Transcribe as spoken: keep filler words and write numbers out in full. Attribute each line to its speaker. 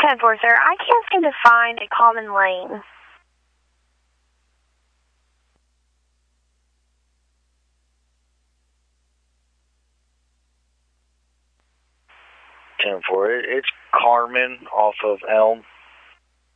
Speaker 1: ten four, sir. I can't seem to find a common lane.
Speaker 2: ten four, it, it's Carmen off of Elm.